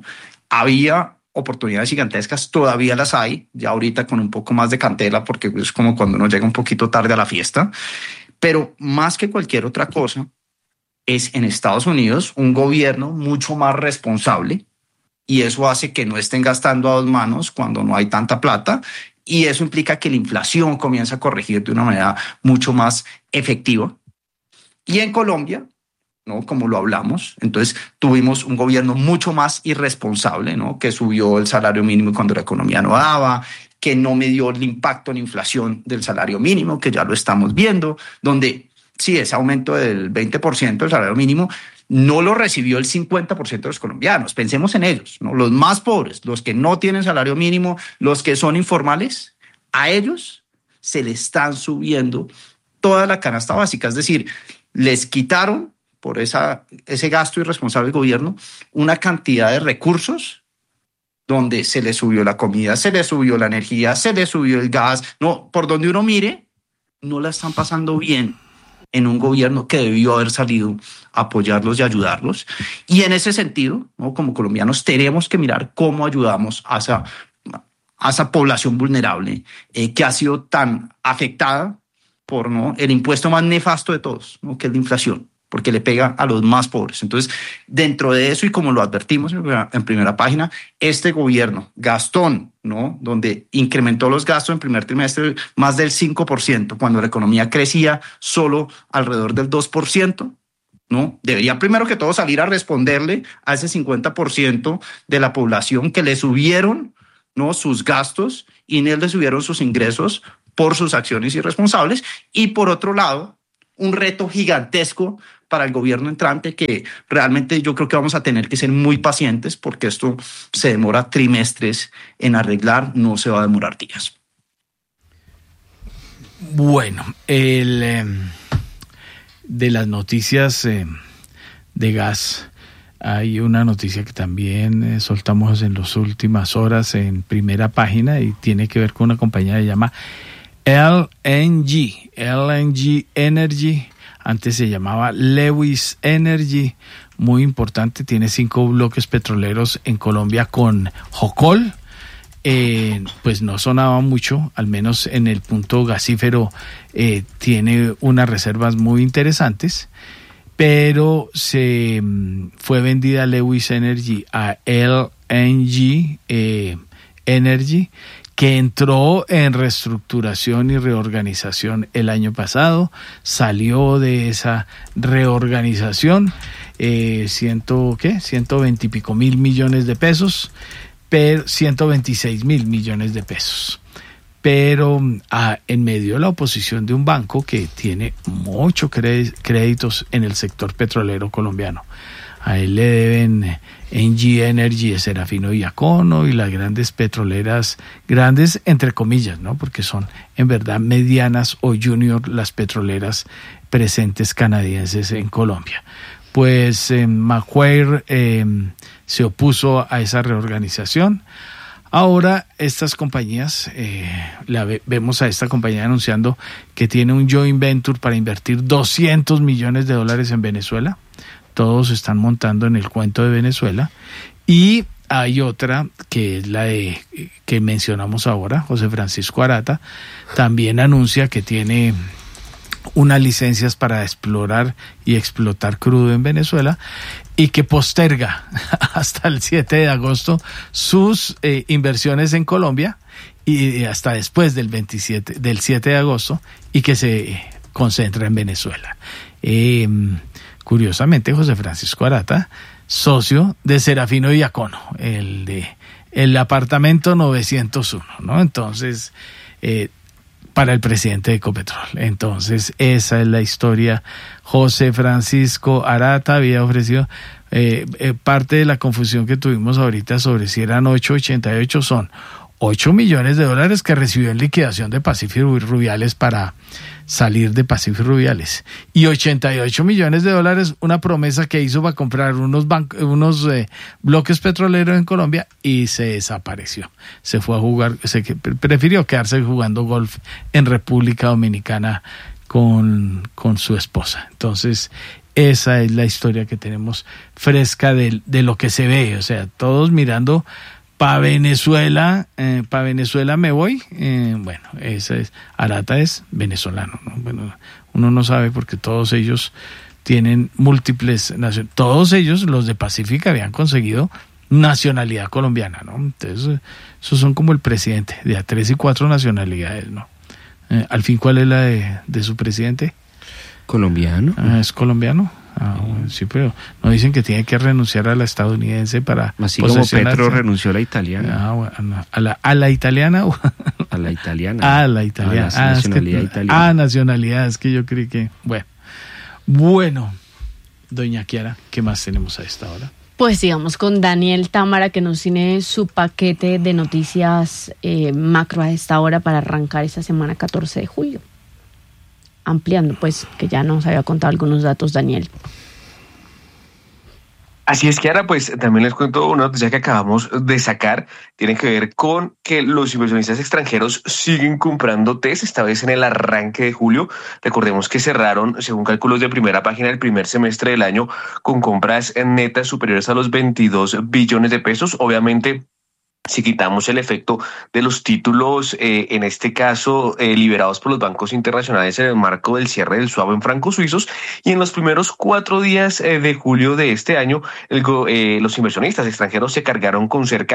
Había oportunidades gigantescas, todavía las hay, ya ahorita con un poco más de cantela, porque es como cuando uno llega un poquito tarde a la fiesta, pero más que cualquier otra cosa, es en Estados Unidos un gobierno mucho más responsable, y eso hace que no estén gastando a dos manos cuando no hay tanta plata, y eso implica que la inflación comienza a corregir de una manera mucho más efectiva. Y en Colombia, ¿no?, como lo hablamos, entonces tuvimos un gobierno mucho más irresponsable, ¿no?, que subió el salario mínimo cuando la economía no daba, que no midió el impacto en inflación del salario mínimo, que ya lo estamos viendo, donde sí, ese aumento del veinte por ciento del salario mínimo no lo recibió el cincuenta por ciento de los colombianos. Pensemos en ellos, ¿no?, los más pobres, los que no tienen salario mínimo, los que son informales, a ellos se les están subiendo toda la canasta básica, es decir, les quitaron por esa, ese gasto irresponsable del gobierno, una cantidad de recursos donde se le subió la comida, se le subió la energía, se le subió el gas. No, por donde uno mire, no la están pasando bien en un gobierno que debió haber salido a apoyarlos y ayudarlos. Y en ese sentido, ¿no?, como colombianos tenemos que mirar cómo ayudamos a esa, a esa población vulnerable eh, que ha sido tan afectada por, ¿no?, el impuesto más nefasto de todos, ¿no?, que es la inflación, porque le pega a los más pobres. Entonces, dentro de eso, y como lo advertimos en primera, en primera página, este gobierno, Gastón, ¿no?, donde incrementó los gastos en primer trimestre más del cinco por ciento, cuando la economía crecía solo alrededor del dos por ciento, ¿no?, debería primero que todo salir a responderle a ese cincuenta por ciento de la población que le subieron, ¿no?, sus gastos y en él le subieron sus ingresos por sus acciones irresponsables. Y por otro lado, un reto gigantesco para el gobierno entrante que realmente yo creo que vamos a tener que ser muy pacientes porque esto se demora trimestres en arreglar, no se va a demorar días. Bueno, el, eh, de las noticias eh, de gas, hay una noticia que también eh, soltamos en las últimas horas en primera página y tiene que ver con una compañía que se llama L N G, L N G Energy. Antes se llamaba Lewis Energy, muy importante, tiene cinco bloques petroleros en Colombia con Jocol, eh, pues no sonaba mucho, al menos en el punto gasífero eh, tiene unas reservas muy interesantes, pero se fue vendida Lewis Energy a L N G eh, Energy, que entró en reestructuración y reorganización el año pasado, salió de esa reorganización, eh, ciento, ¿qué? ciento veinte y pico mil millones de pesos, pero ciento veintiséis mil millones de pesos. Pero ah, en medio de la oposición de un banco que tiene muchos créditos en el sector petrolero colombiano. A él le deben N G Energy de Serafino Diacono y las grandes petroleras, grandes entre comillas, ¿no? Porque son en verdad medianas o junior las petroleras presentes canadienses en Colombia. Pues eh, Macquarie eh, se opuso a esa reorganización. Ahora estas compañías, eh, la ve, vemos a esta compañía anunciando que tiene un joint venture para invertir doscientos millones de dólares en Venezuela. Todos están montando en el cuento de Venezuela. Y hay otra que es la de que mencionamos ahora, José Francisco Arata, también anuncia que tiene unas licencias para explorar y explotar crudo en Venezuela y que posterga hasta el siete de agosto sus eh, inversiones en Colombia y hasta después del veintisiete, del siete de agosto, y que se concentra en Venezuela. Eh, Curiosamente, José Francisco Arata, socio de Serafino Diacono, el de el apartamento novecientos uno, ¿no? Entonces, eh, para el presidente de Ecopetrol. Entonces, esa es la historia. José Francisco Arata había ofrecido eh, eh, parte de la confusión que tuvimos ahorita sobre si eran ocho ochenta y ocho, son ocho millones de dólares que recibió en liquidación de Pacífico Rubiales para salir de Pacífico Rubiales, y ochenta y ocho millones de dólares, una promesa que hizo para comprar unos bancos, unos eh, bloques petroleros en Colombia, y se desapareció. Se fue a jugar, se prefirió quedarse jugando golf en República Dominicana con, con su esposa. Entonces, esa es la historia que tenemos fresca de, de lo que se ve, o sea, todos mirando para Venezuela, eh, para Venezuela me voy. Eh, bueno, esa es, Arata es venezolano, ¿no? Bueno, uno no sabe porque todos ellos tienen múltiples nacionalidades. Todos ellos, los de Pacífica, habían conseguido nacionalidad colombiana, ¿no? Entonces, esos son como el presidente, de a tres y cuatro nacionalidades, ¿no? Eh, al fin, ¿cuál es la de, de su presidente? Colombiano. Ah, ¿es colombiano? Ah, bueno, sí, pero no dicen que tiene que renunciar a la estadounidense para así como Petro renunció a la italiana. Ah, bueno, a la a la italiana o a la italiana. A la italiana. A la ah, nacionalidad es que, italiana. Ah, nacionalidad, es que yo creí que bueno. Bueno, doña Kiara, ¿qué más tenemos a esta hora? Pues sigamos con Daniel Támara, que nos tiene su paquete de noticias eh, macro a esta hora para arrancar esta semana catorce de julio. Ampliando, pues, que ya nos había contado algunos datos, Daniel. Así es que ahora pues también les cuento una noticia que acabamos de sacar, tiene que ver con que los inversionistas extranjeros siguen comprando T E S, esta vez en el arranque de julio. Recordemos que cerraron, según cálculos de primera página, el primer semestre del año con compras netas superiores a los veintidós billones de pesos. Obviamente, si quitamos el efecto de los títulos, eh, en este caso, eh, liberados por los bancos internacionales en el marco del cierre del swap en francos suizos, y en los primeros cuatro días eh, de julio de este año, el, eh, los inversionistas extranjeros se cargaron con cerca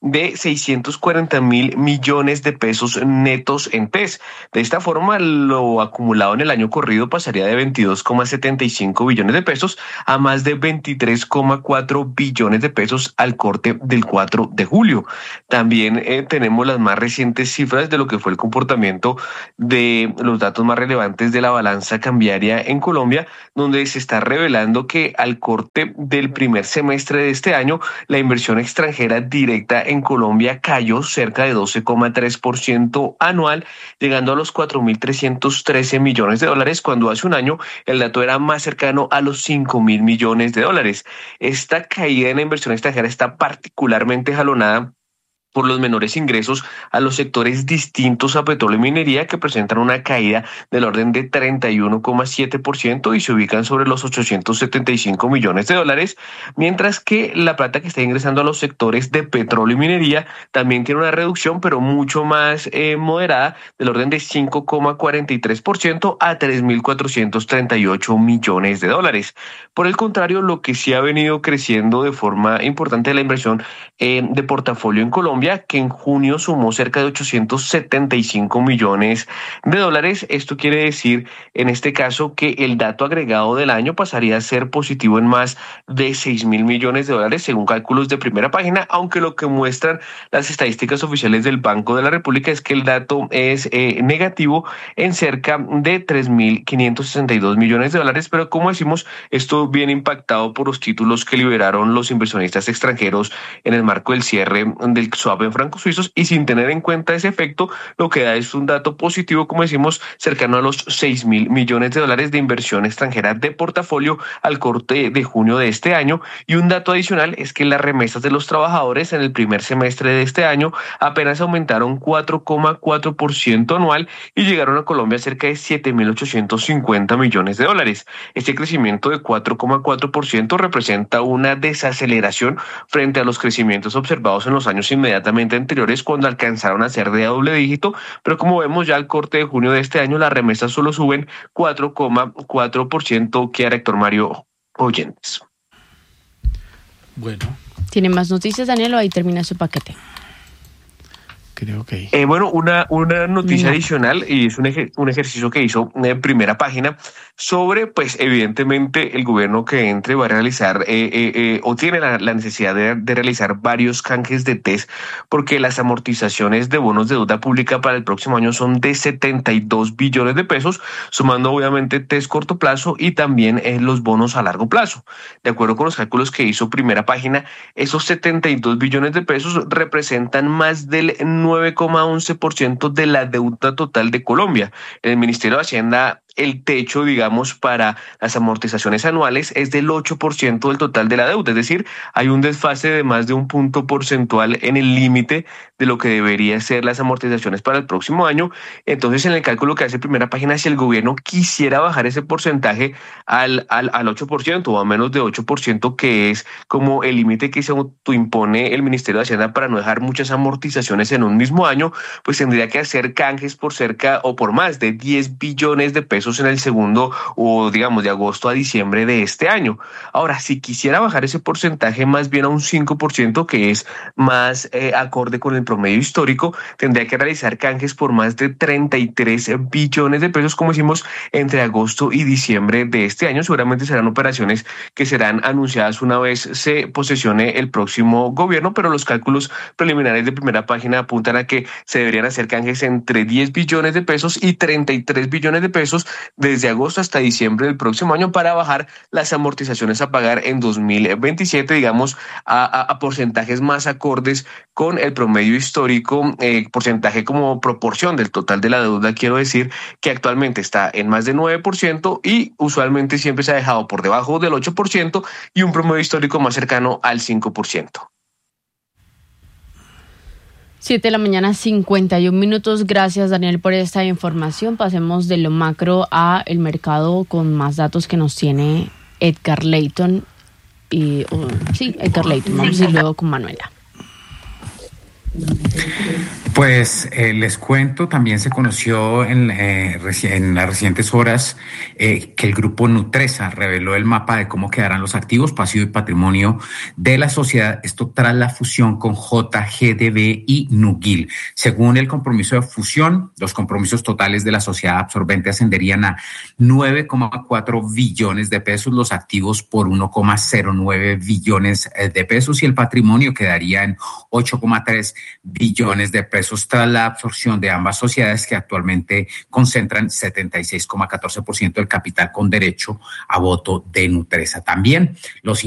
de seiscientos cuarenta mil millones de pesos netos en T E S. De esta forma, lo acumulado en el año corrido pasaría de veintidós coma setenta y cinco billones de pesos a más de veintitrés coma cuatro billones de pesos al corte del cuatro de julio. También eh, tenemos las más recientes cifras de lo que fue el comportamiento de los datos más relevantes de la balanza cambiaria en Colombia, donde se está revelando que al corte del primer semestre de este año, la inversión extranjera directa en Colombia cayó cerca de doce coma tres por ciento anual, llegando a los cuatro mil trescientos trece millones de dólares, cuando hace un año el dato era más cercano a los cinco mil millones de dólares. Esta caída en la inversión extranjera está particularmente jalonada por los menores ingresos a los sectores distintos a petróleo y minería, que presentan una caída del orden de treinta y uno coma siete por ciento y se ubican sobre los ochocientos setenta y cinco millones de dólares, mientras que la plata que está ingresando a los sectores de petróleo y minería también tiene una reducción, pero mucho más eh, moderada, del orden de cinco coma cuarenta y tres por ciento a tres mil cuatrocientos treinta y ocho millones de dólares. Por el contrario, lo que sí ha venido creciendo de forma importante es la inversión eh, de portafolio en Colombia, que en junio sumó cerca de ochocientos setenta y cinco millones de dólares. Esto quiere decir, en este caso, que el dato agregado del año pasaría a ser positivo en más de seis mil millones de dólares, según cálculos de primera página, aunque lo que muestran las estadísticas oficiales del Banco de la República es que el dato es eh, negativo en cerca de tres mil quinientos sesenta y dos millones de dólares, pero como decimos, esto viene impactado por los títulos que liberaron los inversionistas extranjeros en el marco del cierre del swap en francos suizos, y sin tener en cuenta ese efecto, lo que da es un dato positivo, como decimos, cercano a los seis mil millones de dólares de inversión extranjera de portafolio al corte de junio de este año. Y un dato adicional es que las remesas de los trabajadores en el primer semestre de este año apenas aumentaron cuatro coma cuatro por ciento anual y llegaron a Colombia cerca de siete mil ochocientos cincuenta millones de dólares. Este crecimiento de cuatro coma cuatro por ciento representa una desaceleración frente a los crecimientos observados en los años inmediatamente anteriores, cuando alcanzaron a ser de doble dígito, pero como vemos ya al corte de junio de este año, las remesas solo suben cuatro coma cuatro por ciento. ¿Qué hará Héctor Mario Oyentes? Bueno. ¿Tiene más noticias, Daniel, o ahí termina su paquete? Creo que... Eh, bueno, una, una noticia no. adicional, y es un, ejer, un ejercicio que hizo en primera página sobre, pues evidentemente el gobierno que entre va a realizar eh, eh, eh, o tiene la, la necesidad de, de realizar varios canjes de T E S, porque las amortizaciones de bonos de deuda pública para el próximo año son de setenta y dos billones de pesos, sumando obviamente T E S corto plazo y también eh, los bonos a largo plazo. De acuerdo con los cálculos que hizo primera página, esos setenta y dos billones de pesos representan más del nueve coma once por ciento de la deuda total de Colombia. El Ministerio de Hacienda, el techo, digamos, para las amortizaciones anuales es del ocho por ciento del total de la deuda, es decir, hay un desfase de más de un punto porcentual en el límite de lo que debería ser las amortizaciones para el próximo año. Entonces, en el cálculo que hace primera página, si el gobierno quisiera bajar ese porcentaje al, al, al ocho por ciento o a menos de ocho por ciento, que es como el límite que se autoimpone el Ministerio de Hacienda para no dejar muchas amortizaciones en un mismo año, pues tendría que hacer canjes por cerca o por más de diez billones de pesos en el segundo o digamos de agosto a diciembre de este año. Ahora, si quisiera bajar ese porcentaje más bien a un cinco por ciento, que es más eh, acorde con el promedio histórico, tendría que realizar canjes por más de treinta y tres billones de pesos, como decimos, entre agosto y diciembre de este año. Seguramente serán operaciones que serán anunciadas una vez se posesione el próximo gobierno, pero los cálculos preliminares de primera página apuntan a que se deberían hacer canjes entre diez billones de pesos y treinta y tres billones de pesos desde agosto hasta diciembre del próximo año, para bajar las amortizaciones a pagar en dos mil veintisiete, digamos, a, a, a porcentajes más acordes con el promedio histórico, eh, porcentaje como proporción del total de la deuda, quiero decir, que actualmente está en más de nueve por ciento y usualmente siempre se ha dejado por debajo del ocho por ciento y un promedio histórico más cercano al cinco por ciento. Siete de la mañana, cincuenta y un minutos. Gracias, Daniel, por esta información. Pasemos de lo macro a el mercado con más datos que nos tiene Edgar Leighton. Y, uh, sí, Edgar Leighton. Vamos a ir luego con Manuela. Pues eh, les cuento, también se conoció en, eh, en las recientes horas eh, que el grupo Nutresa reveló el mapa de cómo quedarán los activos, pasivos y patrimonio de la sociedad, esto tras la fusión con J G D B y Nugil. Según el compromiso de fusión, los compromisos totales de la sociedad absorbente ascenderían a nueve coma cuatro billones de pesos, los activos por uno coma cero nueve billones de pesos y el patrimonio quedaría en ocho coma tres billones de pesos tras la absorción de ambas sociedades que actualmente concentran setenta y seis coma catorce por ciento del capital con derecho a voto de Nutresa. También los